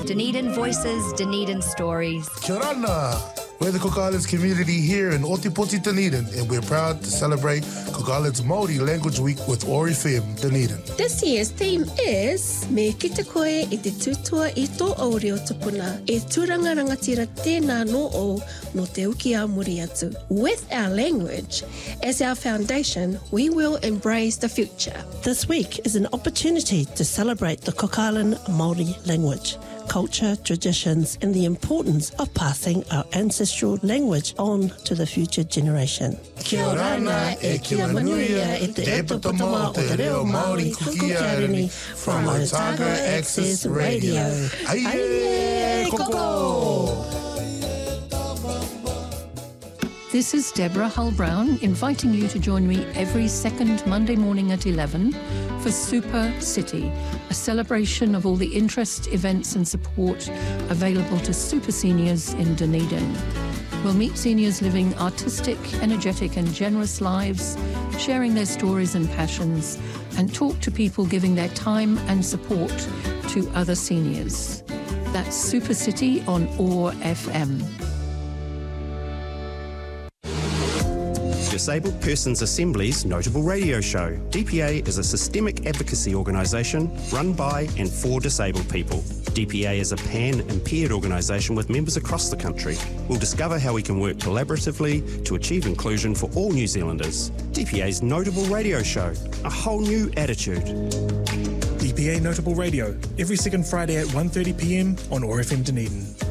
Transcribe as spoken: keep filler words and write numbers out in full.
Dunedin Voices, Dunedin Stories. Kia ora ana. We're the Cook Islands community here in Otipoti, Dunedin, and we're proud to celebrate Cook Islands Māori Language Week with O R F M Dunedin. This year's theme is Me ki te koe i te tutua i tō aureo tupuna e tūranga rangatira tēnā no o no te uki a muri atu. With our language as our foundation, we will embrace the future. This week is an opportunity to celebrate the Cook Island Māori language, culture, traditions, and the importance of passing our ancestral language on to the future generation. Kia ora ana e kia manuia e te epatoma o te reo Māori Kukiarini from Otago Access Radio. Aie, koko! This is Deborah Hull-Brown inviting you to join me every second Monday morning at eleven for Super City, a celebration of all the interest, events and support available to super seniors in Dunedin. We'll meet seniors living artistic, energetic and generous lives, sharing their stories and passions, and talk to people giving their time and support to other seniors. That's Super City on O R F M. Disabled Persons Assembly's Notable Radio Show. D P A is a systemic advocacy organisation run by and for disabled people. D P A is a pan-impaired organisation with members across the country. We'll discover how we can work collaboratively to achieve inclusion for all New Zealanders. D P A's Notable Radio Show. A whole new attitude. D P A Notable Radio, every second Friday at one thirty p m on O R F M Dunedin.